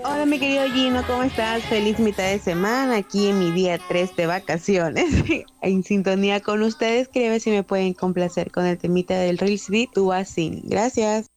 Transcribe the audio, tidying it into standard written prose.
Hola mi querido Gino, ¿cómo estás? Feliz mitad de semana aquí en mi día 3 de vacaciones. En sintonía con ustedes, quería ver si me pueden complacer con el temita del Reels Beat Sin. Gracias.